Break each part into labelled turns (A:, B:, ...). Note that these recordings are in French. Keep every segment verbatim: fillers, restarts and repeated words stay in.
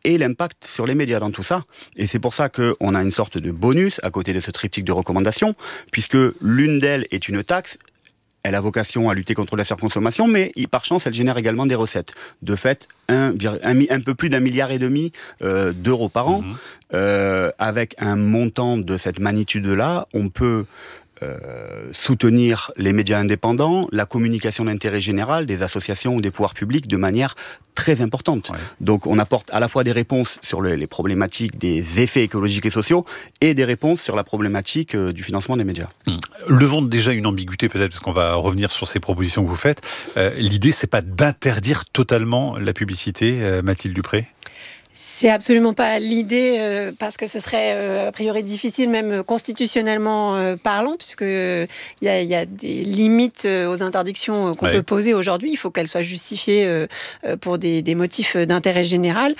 A: et l'impact sur les médias dans tout ça. Et c'est pour ça qu'on a une sorte de bonus à côté de ce triptyque de recommandations, puisque l'une d'elles est une taxe. Elle a vocation à lutter contre la surconsommation, mais par chance, elle génère également des recettes. De fait, un, un, un peu plus d'un milliard et demi euh, d'euros par an. Mmh. Euh, avec un montant de cette magnitude-là, on peut euh, soutenir les médias indépendants, la communication d'intérêt général, des associations ou des pouvoirs publics de manière très importante. Ouais. Donc on apporte à la fois des réponses sur le, les problématiques des effets écologiques et sociaux et des réponses sur la problématique euh, du financement des médias.
B: Mmh. Levons déjà une ambiguïté peut-être, parce qu'on va revenir sur ces propositions que vous faites. Euh, l'idée, c'est pas d'interdire totalement la publicité, euh, Mathilde Dupré ?
C: C'est absolument pas l'idée, euh, parce que ce serait euh, a priori difficile, même constitutionnellement euh, parlant, puisqu'il y a, y a des limites euh, aux interdictions euh, qu'on ouais. peut poser aujourd'hui. Il faut qu'elles soient justifiées euh, pour des, des motifs d'intérêt général.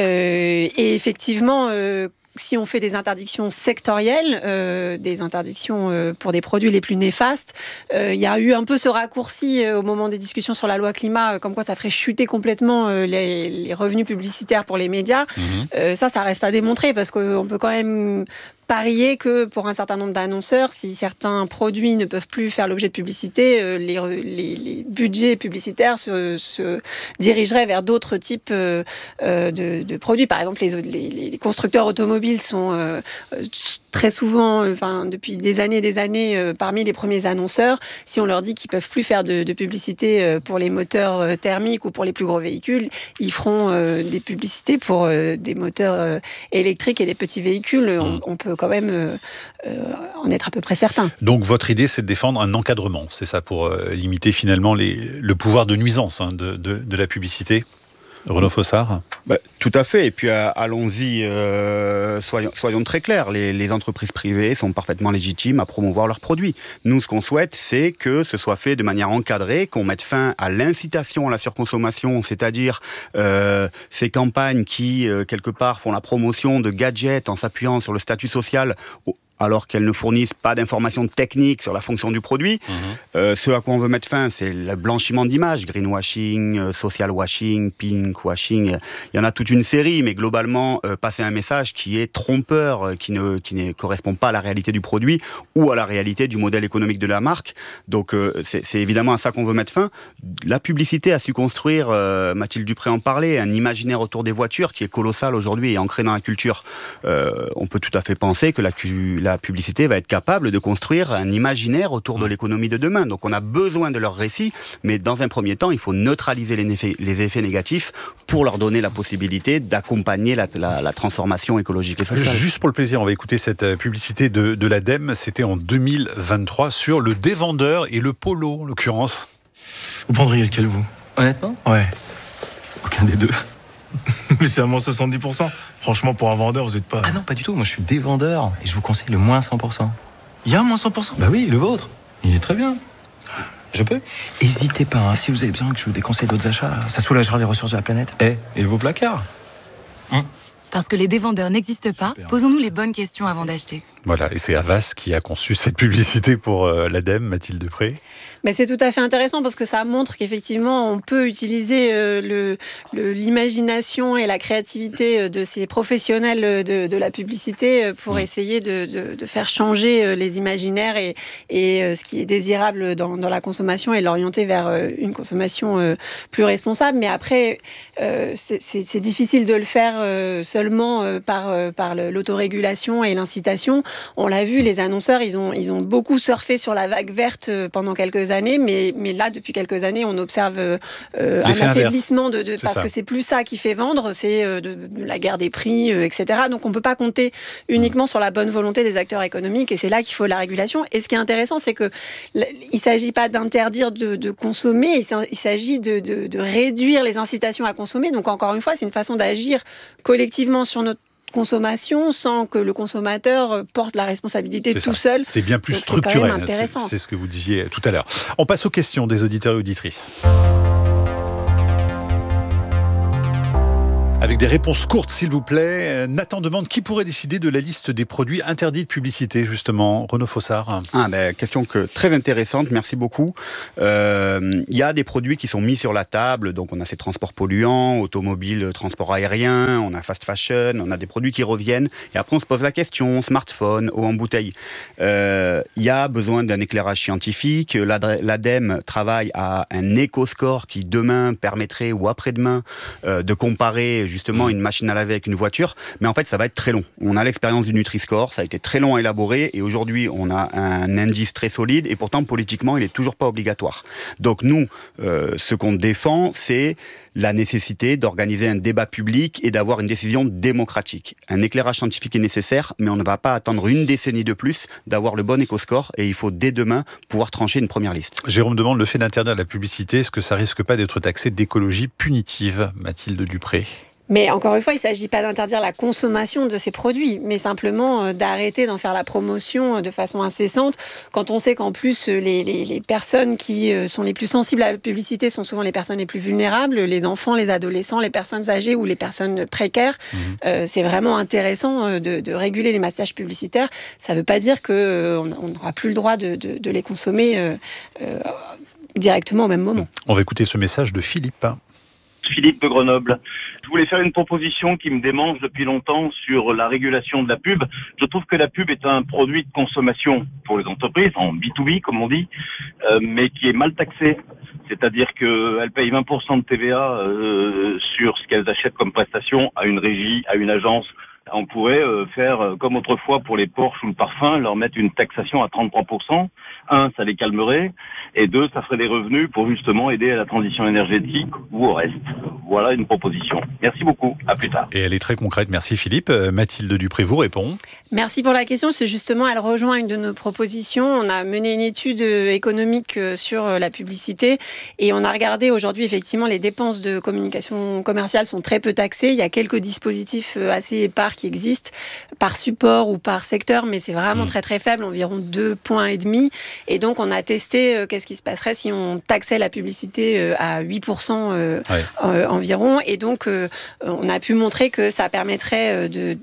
C: Euh, et effectivement, euh, si on fait des interdictions sectorielles, euh, des interdictions euh, pour des produits les plus néfastes, il euh, y a eu un peu ce raccourci euh, au moment des discussions sur la loi climat, euh, comme quoi ça ferait chuter complètement euh, les, les revenus publicitaires pour les médias. Mmh. Euh, ça, ça reste à démontrer, parce qu'on peut quand même parier que pour un certain nombre d'annonceurs, si certains produits ne peuvent plus faire l'objet de publicité, euh, les, les, les budgets publicitaires se, se dirigeraient vers d'autres types euh, de, de produits. Par exemple, les, les, les constructeurs automobiles sont euh, très souvent, euh, enfin, depuis des années et des années, euh, parmi les premiers annonceurs. Si on leur dit qu'ils ne peuvent plus faire de, de publicité euh, pour les moteurs euh, thermiques ou pour les plus gros véhicules, ils feront euh, des publicités pour euh, des moteurs euh, électriques et des petits véhicules. Mmh. On, on peut quand même euh, euh, en être à peu près certain.
B: Donc votre idée, c'est de défendre un encadrement, c'est ça, pour euh, limiter finalement les, le pouvoir de nuisance hein, de, de, de la publicité. Renaud Fossard ?
A: Bah, tout à fait, et puis euh, allons-y, euh, soyons, soyons très clairs, les, les entreprises privées sont parfaitement légitimes à promouvoir leurs produits. Nous, ce qu'on souhaite, c'est que ce soit fait de manière encadrée, qu'on mette fin à l'incitation à la surconsommation, c'est-à-dire euh, ces campagnes qui, euh, quelque part, font la promotion de gadgets en s'appuyant sur le statut social au alors qu'elles ne fournissent pas d'informations techniques sur la fonction du produit. Mmh. Euh, ce à quoi on veut mettre fin, c'est le blanchiment d'images, greenwashing, euh, social washing, pinkwashing. Il y en a toute une série, mais globalement, euh, passer un message qui est trompeur, euh, qui ne, qui ne correspond pas à la réalité du produit ou à la réalité du modèle économique de la marque. Donc, euh, c'est, c'est évidemment à ça qu'on veut mettre fin. La publicité a su construire, euh, Mathilde Dupré en parlait, un imaginaire autour des voitures qui est colossal aujourd'hui et ancré dans la culture. Euh, on peut tout à fait penser que la, la La publicité va être capable de construire un imaginaire autour de l'économie de demain. Donc on a besoin de leur récit, mais dans un premier temps, il faut neutraliser les effets, les effets négatifs pour leur donner la possibilité d'accompagner la, la, la transformation écologique et sociale.
B: Juste pour le plaisir, on va écouter cette publicité de, de l'ADEME. C'était en deux mille vingt-trois sur le dévendeur et le polo, en l'occurrence.
D: Vous prendriez lequel, vous ?
E: Honnêtement ?
D: Ouais. Aucun des deux. Mais c'est à moins soixante-dix pour cent. Franchement, pour un vendeur, vous n'êtes pas...
E: Ah non, pas du tout. Moi, je suis des vendeurs et je vous conseille le moins cent pour cent.
D: Il y a un moins cent pour cent ?
E: Bah oui, le vôtre.
D: Il est très bien. Je peux ?
E: Hésitez pas, hein. Si vous avez besoin que je vous déconseille d'autres achats, ça soulagera les ressources de la planète.
D: Eh, et vos placards ?
F: Hum. Parce que les dévendeurs n'existent pas, super. Posons-nous les bonnes questions avant d'acheter.
B: Voilà, et c'est Havas qui a conçu cette publicité pour euh, l'ADEME, Mathilde Dupré.
C: Mais c'est tout à fait intéressant parce que ça montre qu'effectivement, on peut utiliser euh, le, le, l'imagination et la créativité de ces professionnels de, de la publicité pour mmh. essayer de, de, de faire changer les imaginaires et, et euh, ce qui est désirable dans, dans la consommation et l'orienter vers euh, une consommation euh, plus responsable. Mais après, euh, c'est, c'est, c'est difficile de le faire euh, seulement euh, par, euh, par l'autorégulation et l'incitation. On l'a vu, les annonceurs, ils ont, ils ont beaucoup surfé sur la vague verte pendant quelques années, mais, mais là, depuis quelques années, on observe euh, un affaiblissement, de, de, parce ça. que c'est plus ça qui fait vendre, c'est euh, de, de la guerre des prix, euh, et cetera. Donc on ne peut pas compter uniquement mmh. sur la bonne volonté des acteurs économiques, et c'est là qu'il faut la régulation. Et ce qui est intéressant, c'est qu'il ne s'agit pas d'interdire de, de consommer, il s'agit de, de, de réduire les incitations à consommer. Donc encore une fois, c'est une façon d'agir collectivement sur notre consommation sans que le consommateur porte la responsabilité
B: c'est
C: tout
B: ça.
C: seul.
B: C'est bien plus
C: Donc,
B: structurel,
C: c'est,
B: c'est, c'est ce que vous disiez tout à l'heure. On passe aux questions des auditeurs et auditrices. Avec des réponses courtes, s'il vous plaît. Nathan demande qui pourrait décider de la liste des produits interdits de publicité, justement. Renaud Fossard.
A: Ah, ben, question que, très intéressante, merci beaucoup. Il euh, y a des produits qui sont mis sur la table, donc on a ces transports polluants, automobiles, transport aérien, on a fast fashion, on a des produits qui reviennent, et après on se pose la question, smartphone, eau en bouteille. Il euh, y a besoin d'un éclairage scientifique, l'ADEME travaille à un éco-score qui demain permettrait, ou après-demain, euh, de comparer justement une machine à laver avec une voiture, mais en fait ça va être très long. On a l'expérience du Nutri-Score, ça a été très long à élaborer, et aujourd'hui on a un indice très solide, et pourtant politiquement il est toujours pas obligatoire. Donc nous, euh, ce qu'on défend, c'est la nécessité d'organiser un débat public et d'avoir une décision démocratique. Un éclairage scientifique est nécessaire, mais on ne va pas attendre une décennie de plus d'avoir le bon éco-score, et il faut dès demain pouvoir trancher une première liste.
B: Jérôme demande, le fait d'interdire la publicité, est-ce que ça risque pas d'être taxé d'écologie punitive? Mathilde Dupré.
C: Mais encore une fois, il ne s'agit pas d'interdire la consommation de ces produits, mais simplement d'arrêter d'en faire la promotion de façon incessante. Quand on sait qu'en plus, les, les, les personnes qui sont les plus sensibles à la publicité sont souvent les personnes les plus vulnérables, les enfants, les adolescents, les personnes âgées ou les personnes précaires. Mmh. Euh, c'est vraiment intéressant de, de réguler les massages publicitaires. Ça ne veut pas dire qu'on n'aura plus le droit de, de, de les consommer euh, euh, directement au même moment.
B: On va écouter ce message de Philippe.
G: Philippe de Grenoble. Je voulais faire une proposition qui me démange depuis longtemps sur la régulation de la pub. Je trouve que la pub est un produit de consommation pour les entreprises, en B deux B comme on dit, euh, mais qui est mal taxé. C'est-à-dire qu'elles payent vingt pour cent de T V A euh, sur ce qu'elles achètent comme prestation à une régie, à une agence. On pourrait euh, faire euh, comme autrefois pour les Porsche ou le parfum, leur mettre une taxation à trente-trois pour cent. Un, ça les calmerait. Et deux, ça ferait des revenus pour justement aider à la transition énergétique ou au reste. Voilà une proposition. Merci beaucoup. À plus tard.
B: Et elle est très concrète. Merci Philippe. Mathilde Dupré vous répond.
C: Merci pour la question. C'est justement, elle rejoint une de nos propositions. On a mené une étude économique sur la publicité et on a regardé aujourd'hui effectivement les dépenses de communication commerciale sont très peu taxées. Il y a quelques dispositifs assez épars qui existent par support ou par secteur, mais c'est vraiment mmh. très très faible, environ deux points et demi. Et donc on a testé euh, qu'est-ce qui se passerait si on taxait la publicité euh, à huit pour cent euh, ouais. euh, environ. Et donc euh, on a pu montrer que ça permettrait euh, de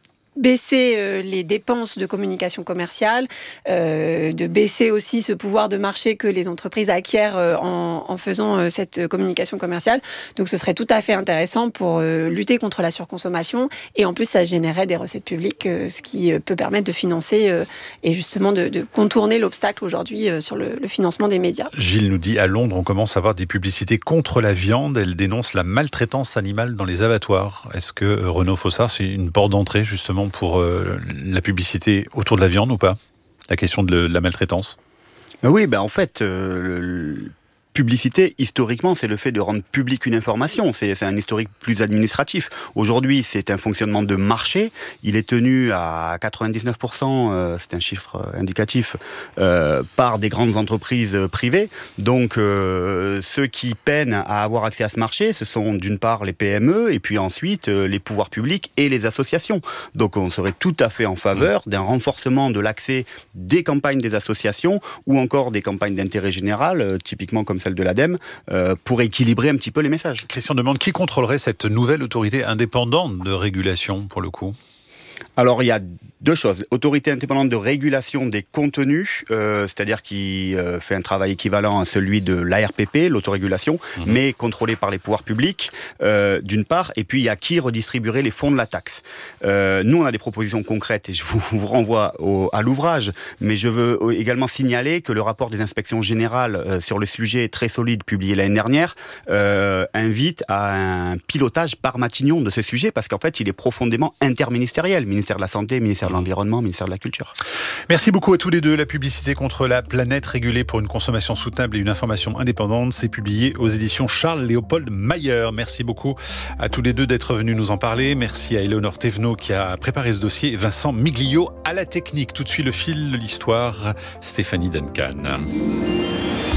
C: baisser euh, les dépenses de communication commerciale, euh, de baisser aussi ce pouvoir de marché que les entreprises acquièrent euh, en, en faisant euh, cette communication commerciale. Donc ce serait tout à fait intéressant pour euh, lutter contre la surconsommation et en plus ça générerait des recettes publiques, euh, ce qui euh, peut permettre de financer euh, et justement de, de contourner l'obstacle aujourd'hui euh, sur le, le financement des médias.
B: Gilles nous dit, à Londres, on commence à voir des publicités contre la viande. Elle dénonce la maltraitance animale dans les abattoirs. Est-ce que euh, Renaud Fossard, c'est une porte d'entrée justement pour euh, la publicité autour de la viande ou pas? La question de, le, de la maltraitance.
A: Oui, ben en fait, euh, le... publicité, historiquement, c'est le fait de rendre publique une information. C'est, c'est un historique plus administratif. Aujourd'hui, c'est un fonctionnement de marché. Il est tenu à quatre-vingt-dix-neuf pour cent, euh, c'est un chiffre indicatif, euh, par des grandes entreprises privées. Donc, euh, ceux qui peinent à avoir accès à ce marché, ce sont d'une part les P M E et puis ensuite euh, les pouvoirs publics et les associations. Donc, on serait tout à fait en faveur d'un renforcement de l'accès des campagnes des associations ou encore des campagnes d'intérêt général, euh, typiquement comme celle de l'ADEME, euh, pour équilibrer un petit peu les messages.
B: Christian demande qui contrôlerait cette nouvelle autorité indépendante de régulation, pour le coup?
A: Alors, il y a deux choses. Autorité indépendante de régulation des contenus, euh, c'est-à-dire qui euh, fait un travail équivalent à celui de l'A R P P, l'autorégulation, mmh. mais contrôlé par les pouvoirs publics, euh, d'une part, et puis il y a qui redistribuerait les fonds de la taxe. Euh, nous, on a des propositions concrètes, et je vous, vous renvoie au, à l'ouvrage, mais je veux également signaler que le rapport des inspections générales euh, sur le sujet très solide, publié l'année dernière, euh, invite à un pilotage par Matignon de ce sujet, parce qu'en fait, il est profondément interministériel, ministère de la Santé, ministère de l'Environnement, ministère de la Culture.
B: Merci beaucoup à tous les deux. La publicité contre la planète, régulée pour une consommation soutenable et une information indépendante, c'est publié aux éditions Charles-Léopold Mayer. Merci beaucoup à tous les deux d'être venus nous en parler. Merci à Éléonore Thévenot qui a préparé ce dossier et Vincent Miglio à la technique. Tout de suite le fil de l'histoire, Stéphanie Duncan.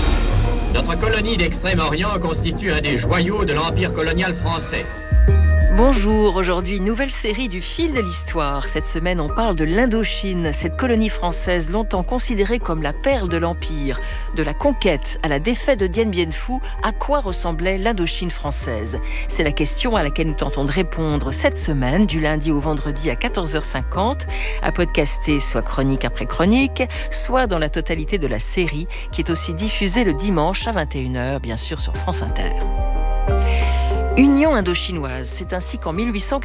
H: Notre colonie d'Extrême-Orient constitue un des joyaux de l'Empire colonial français. Bonjour, aujourd'hui nouvelle série du fil de l'histoire. Cette semaine on parle de l'Indochine, cette colonie française longtemps considérée comme la perle de l'Empire. De la conquête à la défaite de Dien Bien Phu, à quoi ressemblait l'Indochine française? C'est la question à laquelle nous tentons de répondre cette semaine, du lundi au vendredi à quatorze heures cinquante, à podcaster soit chronique après chronique, soit dans la totalité de la série qui est aussi diffusée le dimanche à vingt et une heures, bien sûr sur France Inter. Union indo-chinoise, c'est ainsi qu'en mille huit cent